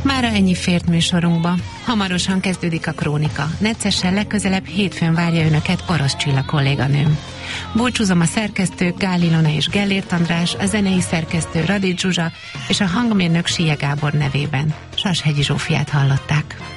Mára ennyi fért műsorunkba. Hamarosan kezdődik a Krónika. Neccesen legközelebb hétfőn várja önöket Orosz Csilla kolléganőm. Búcsúzom a szerkesztők Gál Ilona és Gellért András, a zenei szerkesztő Radics Zsuzsa és a hangmérnök Sije Gábor nevében. Sashegyi Zsófiát hallották.